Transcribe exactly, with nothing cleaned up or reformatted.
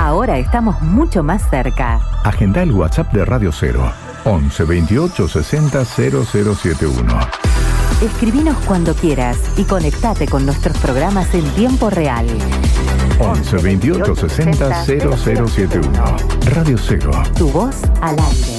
Ahora estamos mucho más cerca. Agenda el WhatsApp de Radio Cero. once veintiocho sesenta cero cero siete uno. Escribinos cuando quieras y conectate con nuestros programas en tiempo real. once veintiocho sesenta cero cero siete uno. Radio Cero. Tu voz al aire.